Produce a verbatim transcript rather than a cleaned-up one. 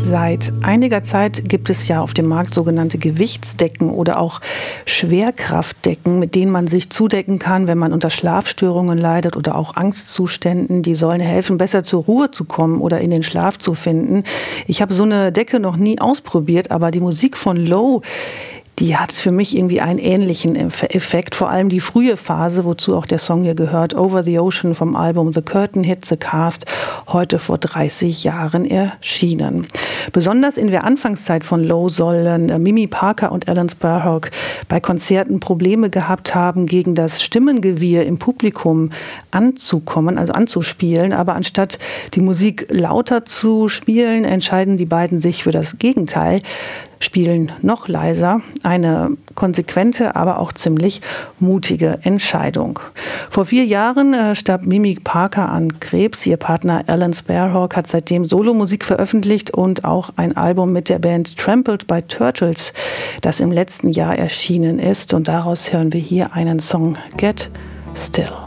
Seit einiger Zeit gibt es ja auf dem Markt sogenannte Gewichtsdecken oder auch Schwerkraftdecken, mit denen man sich zudecken kann, wenn man unter Schlafstörungen leidet oder auch Angstzuständen. Die sollen helfen, besser zur Ruhe zu kommen oder in den Schlaf zu finden. Ich habe so eine Decke noch nie ausprobiert, aber die Musik von Low, die hat für mich irgendwie einen ähnlichen Effekt, vor allem die frühe Phase, wozu auch der Song hier gehört, Over the Ocean vom Album The Curtain Hit the Cast, heute vor dreißig Jahren erschienen. Besonders in der Anfangszeit von Low sollen Mimi Parker und Alan Sparhawk bei Konzerten Probleme gehabt haben, gegen das Stimmengewirr im Publikum anzukommen, also anzuspielen. Aber anstatt die Musik lauter zu spielen, entscheiden die beiden sich für das Gegenteil, spielen noch leiser. Eine konsequente, aber auch ziemlich mutige Entscheidung. Vor vier Jahren äh, starb Mimi Parker an Krebs. Ihr Partner Alan Sparhawk hat seitdem Solomusik veröffentlicht und auch ein Album mit der Band Trampled by Turtles, das im letzten Jahr erschienen ist. Und daraus hören wir hier einen Song, Get Still.